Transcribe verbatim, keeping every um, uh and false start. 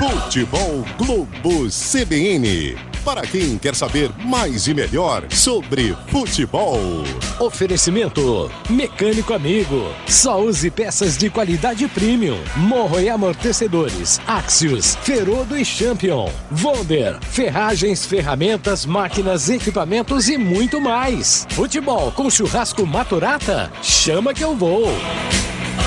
Futebol Globo C B N. Para quem quer saber mais e melhor sobre futebol. Oferecimento Mecânico Amigo. Só use peças de qualidade premium. Morro e amortecedores. Axios, Ferodo e Champion. Vonder, ferragens, ferramentas, máquinas, equipamentos e muito mais. Futebol com churrasco Maturata? Chama que eu vou.